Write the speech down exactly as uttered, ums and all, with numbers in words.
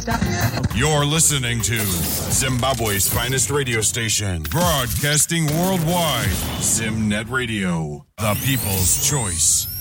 stop now. You're listening to Zimbabwe's finest radio station, broadcasting worldwide. Zimnet Radio, the people's choice.